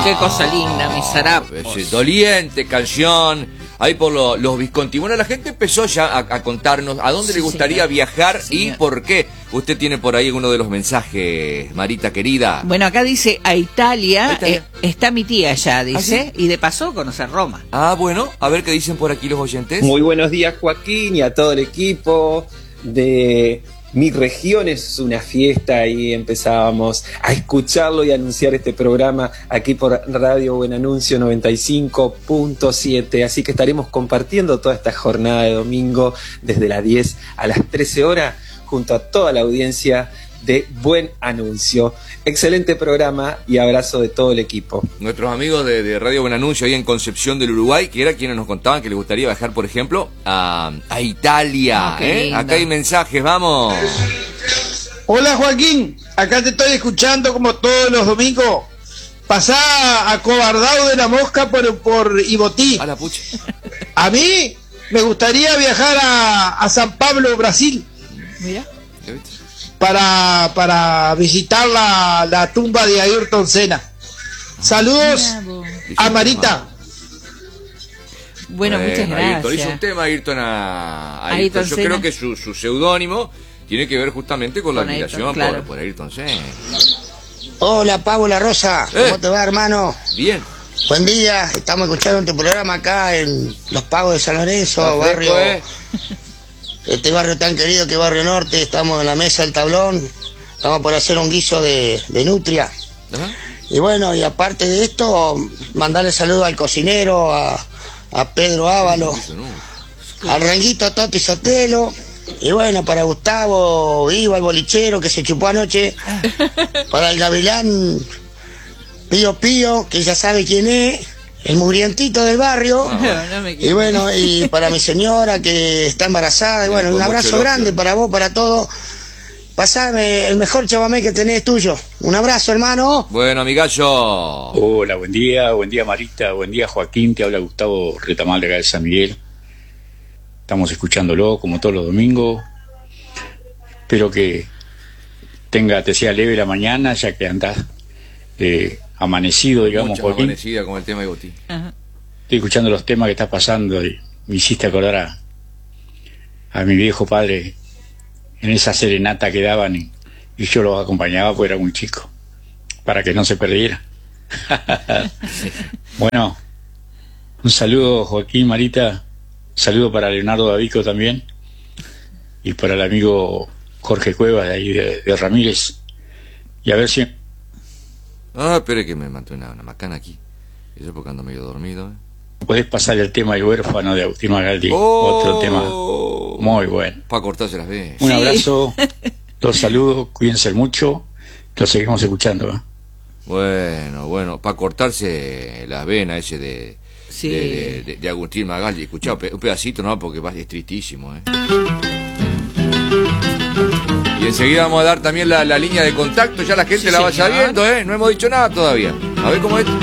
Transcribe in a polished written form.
Qué cosa linda, mis harapos. Doliente canción. Ahí por los Visconti. Bueno, la gente empezó ya a contarnos a dónde le gustaría viajar y por qué. Usted tiene por ahí uno de los mensajes, Marita querida. Bueno, acá dice a Italia, está mi tía allá, dice, y de paso conocer Roma. Ah, bueno, a ver qué dicen por aquí los oyentes. Muy buenos días, Joaquín, y a todo el equipo de Mi Región. Es una fiesta y empezábamos a escucharlo y a anunciar este programa aquí por Radio Buen Anuncio 95.7, así que estaremos compartiendo toda esta jornada de domingo desde las 10 a las 13 horas junto a toda la audiencia de Buen Anuncio. Excelente programa y abrazo de todo el equipo. Nuestros amigos de Radio Buen Anuncio ahí en Concepción del Uruguay, que era quienes nos contaban que les gustaría viajar, por ejemplo, a Italia. Acá hay mensajes, vamos. Hola Joaquín, acá te estoy escuchando como todos los domingos. Pasá acobardado de la mosca por Ibotí. A la pucha. A mí me gustaría viajar a San Pablo, Brasil. Mira. Para visitar la tumba de Ayrton Senna. Saludos a Marita. Bueno, muchas gracias. Ayrton hizo un tema Ayrton a Ayrton. Yo creo que su seudónimo tiene que ver justamente con la admiración por Ayrton Senna. Hola, Pablo La Rosa. ¿Cómo te va, hermano? Bien. Buen día. Estamos escuchando tu programa acá en Los Pagos de San Lorenzo, barrio... Este barrio tan querido que Barrio Norte. Estamos en la mesa del tablón. Estamos por hacer un guiso de nutria. Y bueno, y aparte de esto, mandarle saludos al cocinero, a Pedro Ávalo, al Ranguito Toti Sotelo. Y bueno, para Gustavo Viva, el bolichero que se chupó anoche. Para el gavilán Pío Pío, que ya sabe quién es. El mugrientito del barrio. Y bueno, y para mi señora que está embarazada. Y bueno, un abrazo grande para vos, para todos. Pasame el mejor chamamé que tenés tuyo. Un abrazo, hermano. Bueno, amigallo. Hola, buen día Marita, buen día Joaquín, te habla Gustavo Retamal de acá de San Miguel. Estamos escuchándolo como todos los domingos. Espero que te sea leve la mañana, ya que andás amanecido, digamos, Joaquín. Amanecida con el tema de Botí. Estoy escuchando los temas que estás pasando y me hiciste acordar a mi viejo padre en esa serenata que daban y yo los acompañaba porque era muy chico, para que no se perdiera. Bueno, un saludo Joaquín, Marita, un saludo para Leonardo Davico también y para el amigo Jorge Cuevas de ahí de Ramírez, y a ver si... espere que me mantuve una macana aquí. Eso porque ando medio dormido. Podés pasar el tema del huérfano de Agustín Magaldi, otro tema muy bueno. Para cortarse las venas. Un abrazo, los saludos, cuídense mucho, los seguimos escuchando. Bueno, para cortarse las venas ese de Agustín Magaldi. Escuchá un pedacito, ¿no? Porque es tristísimo, Y enseguida vamos a dar también la línea de contacto, ya la gente la va sabiendo, no hemos dicho nada todavía. A ver cómo es.